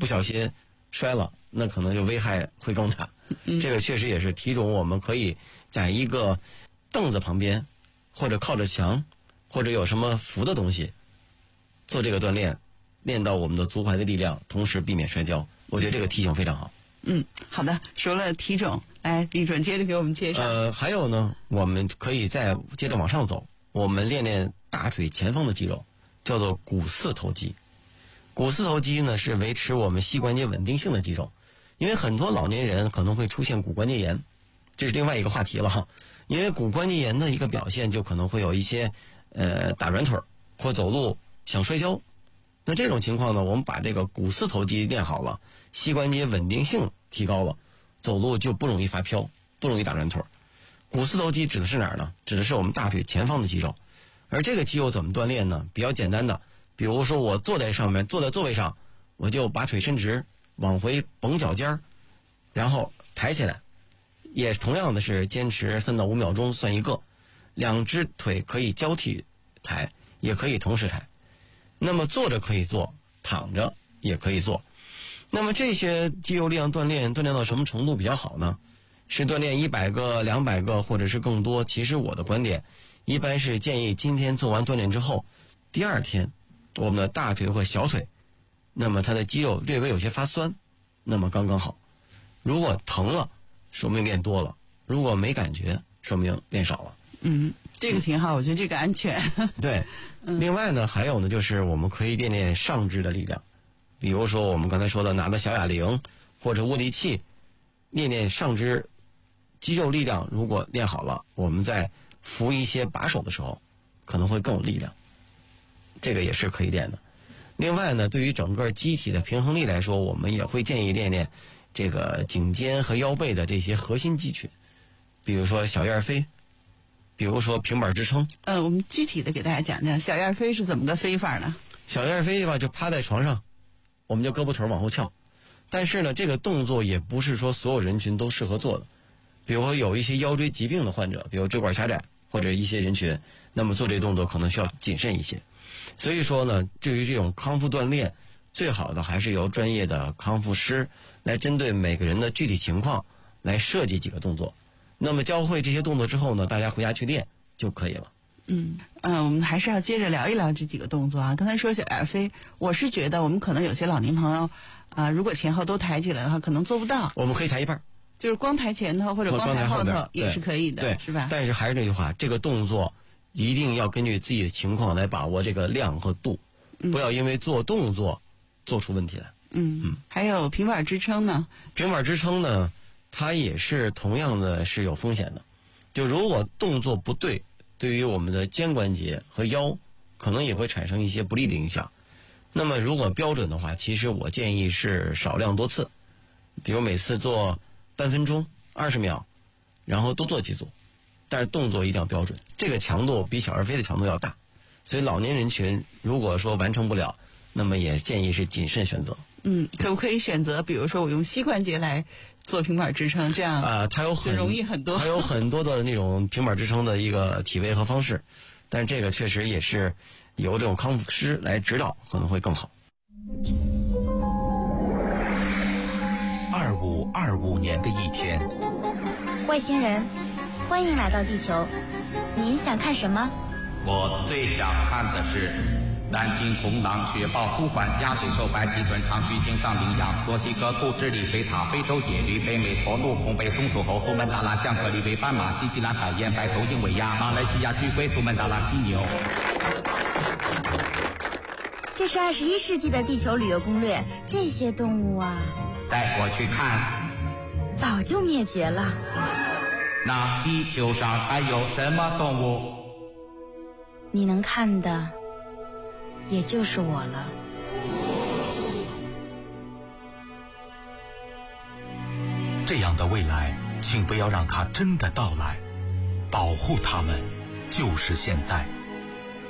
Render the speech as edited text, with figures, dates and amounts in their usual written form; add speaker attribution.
Speaker 1: 不小心摔了，那可能就危害会更大。这个确实也是体重，我们可以在一个凳子旁边，或者靠着墙，或者有什么扶的东西做这个锻炼，练到我们的足踝的力量，同时避免摔跤。我觉得这个提醒非常好。
Speaker 2: 好的，说了体重，来李准接着给我们介绍。
Speaker 1: 还有呢，我们可以再接着往上走，我们练练大腿前方的肌肉，叫做股四头肌。股四头肌呢是维持我们膝关节稳定性的肌肉，因为很多老年人可能会出现骨关节炎，这是另外一个话题了哈。因为骨关节炎的一个表现就可能会有一些打软腿或走路想摔跤。那这种情况呢，我们把这个股四头肌练好了，膝关节稳定性提高了，走路就不容易发飘，不容易打软腿。股四头肌指的是哪儿呢？指的是我们大腿前方的肌肉。而这个肌肉怎么锻炼呢？比较简单的，比如说我坐在上面，坐在座位上，我就把腿伸直，往回绷脚尖，然后抬起来，也同样的是坚持3到5秒钟算一个。两只腿可以交替抬，也可以同时抬。那么坐着可以做，躺着也可以做。那么这些肌肉力量锻炼到什么程度比较好呢？是锻炼100个、200个，或者是更多。其实我的观点一般是建议今天做完锻炼之后，第二天我们的大腿和小腿，那么它的肌肉略微有些发酸，那么刚刚好。如果疼了，说明练多了；如果没感觉，说明练少了。
Speaker 2: 这个挺好，我觉得这个安全。
Speaker 1: 对，另外呢，还有呢，就是我们可以练练上肢的力量，比如说我们刚才说的拿的小哑铃或者握力器，练练上肢肌肉力量。如果练好了，我们在扶一些把手的时候，可能会更有力量。这个也是可以练的。另外呢，对于整个机体的平衡力来说，我们也会建议练练这个颈肩和腰背的这些核心肌群，比如说小燕飞，比如说平板支撑。
Speaker 2: 我们具体的给大家讲讲小燕飞是怎么个飞法呢？
Speaker 1: 小燕飞的话，就趴在床上，我们就胳膊腿往后翘。但是呢，这个动作也不是说所有人群都适合做的。比如说有一些腰椎疾病的患者，比如椎管狭窄或者一些人群，那么做这个动作可能需要谨慎一些。所以说呢，对于这种康复锻炼，最好的还是由专业的康复师来针对每个人的具体情况来设计几个动作。那么教会这些动作之后呢，大家回家去练就可以了。
Speaker 2: 我们还是要接着聊一聊这几个动作啊。刚才说小燕飞，我是觉得我们可能有些老年朋友如果前后都抬起来的话，可能做不到。
Speaker 1: 我们可以抬一半，
Speaker 2: 就是光抬前头或者光抬后头也是可以的，
Speaker 1: 对，
Speaker 2: 是吧？
Speaker 1: 但是还是那句话，这个动作一定要根据自己的情况来把握这个量和度，不要因为做动作做出问题来。
Speaker 2: 还有平板支撑呢？
Speaker 1: 平板支撑呢，它也是同样的是有风险的。就如果动作不对，对于我们的肩关节和腰可能也会产生一些不利的影响。那么如果标准的话，其实我建议是少量多次，比如每次做半分钟20秒，然后多做几组，但是动作一定要标准，这个强度比小儿飞的强度要大。所以老年人群如果说完成不了，那么也建议是谨慎选择。
Speaker 2: 可不可以选择比如说我用膝关节来做平板支撑，这样
Speaker 1: 它有
Speaker 2: 就容易很多。
Speaker 1: 它有很多的那种平板支撑的一个体位和方式，但是这个确实也是由这种康复师来指导可能会更好。
Speaker 3: 2525年的一天，
Speaker 4: 外星人，欢迎来到地球，你想看什么？
Speaker 5: 我最想看的是南京红狼、雪豹、朱鹮、鸭嘴兽、白鳍豚、长须鲸、藏羚羊、墨西哥兔、智利水獭、非洲野驴、北美驼鹿、红背松鼠猴、苏门答腊象、格里威斑马、新西兰海燕、白头鹰尾鸭、马来西亚巨龟、苏门答腊犀牛。
Speaker 4: 这是21世纪的地球旅游攻略，这些动物啊，
Speaker 5: 带我去看。
Speaker 4: 早就灭绝了。
Speaker 5: 那地球上还有什么动物？
Speaker 4: 你能看的也就是我了。
Speaker 3: 这样的未来，请不要让它真的到来，保护它们就是现在。